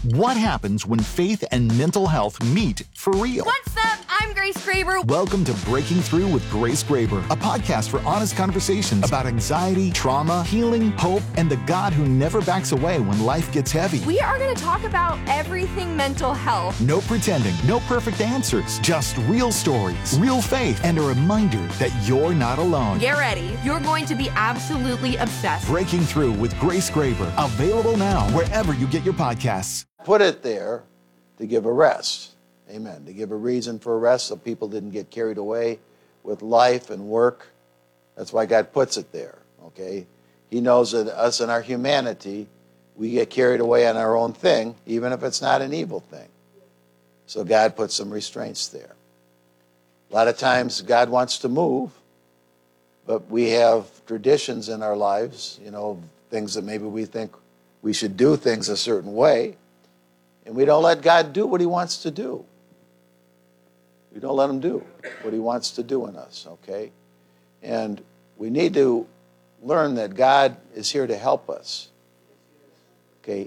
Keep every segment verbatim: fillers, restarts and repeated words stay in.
What happens when faith and mental health meet for real? What's up? I'm Grace Graber. Welcome to Breaking Through with Grace Graber, a podcast for honest conversations about anxiety, trauma, healing, hope, and the God who never backs away when life gets heavy. We are going to talk about everything mental health. No pretending, no perfect answers, just real stories, real faith, and a reminder that you're not alone. Get ready. You're going to be absolutely obsessed. Breaking Through with Grace Graber, available now wherever you get your podcasts. Put it there to give a rest. Amen. To give a reason for a rest so people didn't get carried away with life and work. That's why God puts it there, okay? He knows that us in our humanity, we get carried away on our own thing, even if it's not an evil thing. So God puts some restraints there. A lot of times God wants to move, but we have traditions in our lives, you know, things that maybe we think we should do things a certain way, and we don't let God do what he wants to do. We don't let him do what he wants to do in us, okay? And we need to learn that God is here to help us. Okay?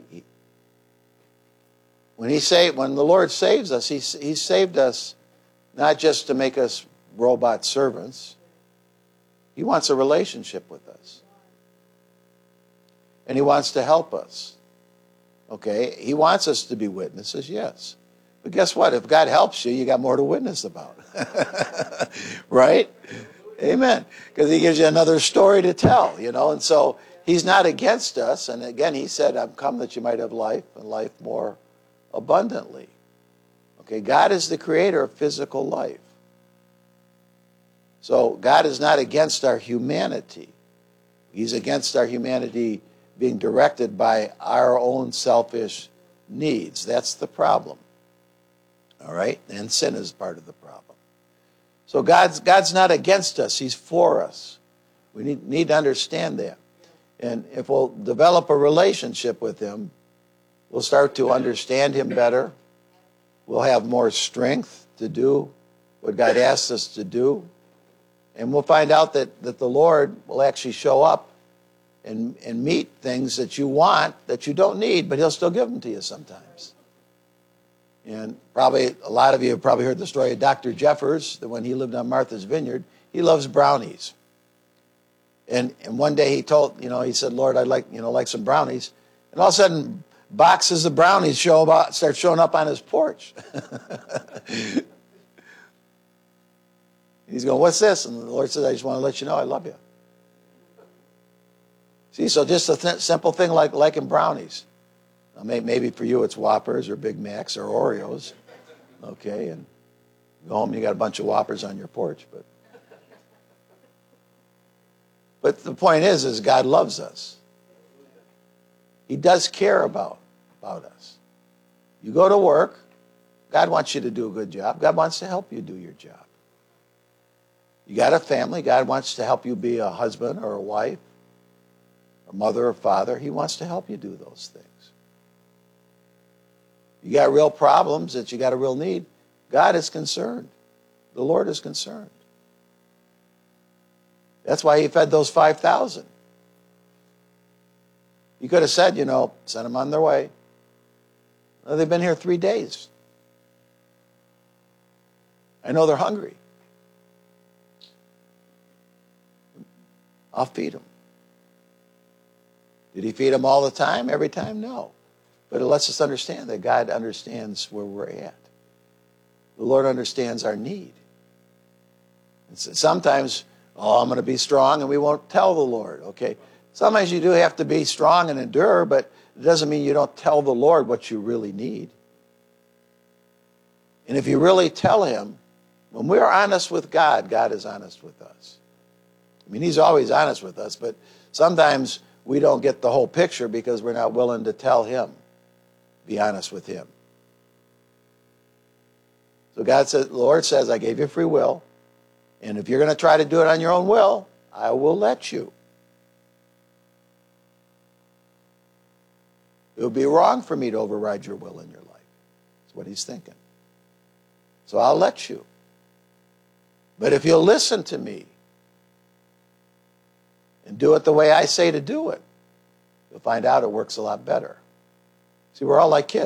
When he say, when the Lord saves us, he, he saved us not just to make us robot servants. He wants a relationship with us. And he wants to help us. Okay? He wants us to be witnesses, yes. But guess what? If God helps you, you got more to witness about. Right? Amen. Because he gives you another story to tell, you know. And so he's not against us. And again, he said, I've come that you might have life and life more abundantly. Okay, God is the creator of physical life. So God is not against our humanity. He's against our humanity being directed by our own selfish needs. That's the problem. All right? And sin is part of the problem. So God's, God's not against us. He's for us. We need, need to understand that. And if we'll develop a relationship with him, we'll start to understand him better. We'll have more strength to do what God asks us to do. And we'll find out that, that the Lord will actually show up and, and meet things that you want that you don't need, but he'll still give them to you sometimes. And probably a lot of you have probably heard the story of Doctor Jeffers, that when he lived on Martha's Vineyard, he loves brownies. And and one day he told, you know, he said, Lord, I'd like, you know, like some brownies. And all of a sudden, boxes of brownies show about, start showing up on his porch. He's going, what's this? And the Lord says, I just want to let you know I love you. See, so just a th- simple thing like liking brownies. Now, may- maybe for you it's Whoppers or Big Macs or Oreos. Okay, and you go home, you got a bunch of Whoppers on your porch. But but the point is, is God loves us. He does care about, about us. You go to work, God wants you to do a good job. God wants to help you do your job. You got a family, God wants to help you be a husband or a wife, a mother or father. He wants to help you do those things. You got real problems that you got a real need. God is concerned. The Lord is concerned. That's why he fed those five thousand. You could have said, you know, send them on their way. Well, they've been here three days. I know they're hungry. I'll feed them. Did he feed them all the time? Every time? No. But it lets us understand that God understands where we're at. The Lord understands our need. And so sometimes, oh, I'm going to be strong, and we won't tell the Lord, okay? Sometimes you do have to be strong and endure, but it doesn't mean you don't tell the Lord what you really need. And if you really tell him, when we're honest with God, God is honest with us. I mean, he's always honest with us, but sometimes we don't get the whole picture because we're not willing to tell him. Be honest with him. So God says, the Lord says, I gave you free will, and if you're going to try to do it on your own will, I will let you. It would be wrong for me to override your will in your life. That's what he's thinking. So I'll let you. But if you'll listen to me and do it the way I say to do it, you'll find out it works a lot better. See, we're all like kids.